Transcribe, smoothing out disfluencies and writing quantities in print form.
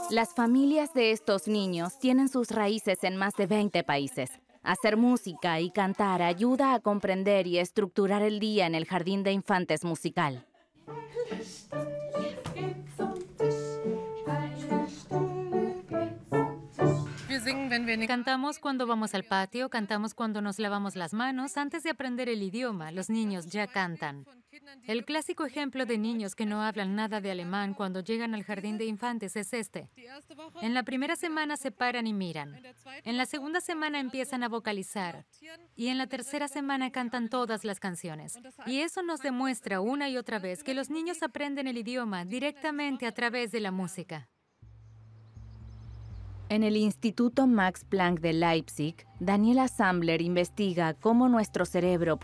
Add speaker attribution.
Speaker 1: Las familias de estos niños tienen sus raíces en más de 20 países. Hacer música y cantar ayuda a comprender y estructurar el día en el jardín de infantes musical.
Speaker 2: Cantamos cuando vamos al patio, cantamos cuando nos lavamos las manos. Antes de aprender el idioma, los niños ya cantan. El clásico ejemplo de niños que no hablan nada de alemán cuando llegan al jardín de infantes es este. En la primera semana se paran y miran. En la segunda semana empiezan a vocalizar. Y en la tercera semana cantan todas las canciones. Y eso nos demuestra una y otra vez que los niños aprenden el idioma directamente a través de la música.
Speaker 1: En el Instituto Max Planck de Leipzig, Daniela Sambler investiga cómo nuestro cerebro